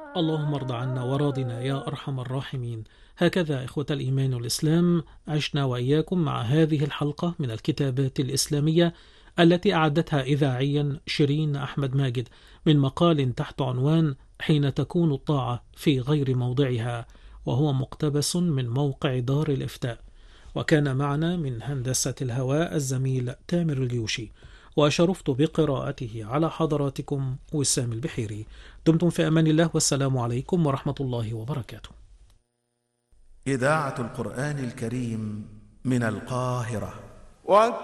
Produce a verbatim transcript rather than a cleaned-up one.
اللهم ارض عنا وراضنا يا أرحم الراحمين. هكذا إخوة الإيمان والإسلام عشنا وإياكم مع هذه الحلقة من الكتابات الإسلامية التي أعدتها إذاعيا شيرين أحمد ماجد من مقال تحت عنوان حين تكون الطاعة في غير موضعها، وهو مقتبس من موقع دار الإفتاء. وكان معنا من هندسة الهواء الزميل تامر اليوشي، وشرفت بقراءته على حضراتكم وسام البحيري. دمتم في أمان الله، والسلام عليكم ورحمة الله وبركاته. إذاعة القرآن الكريم من القاهرة.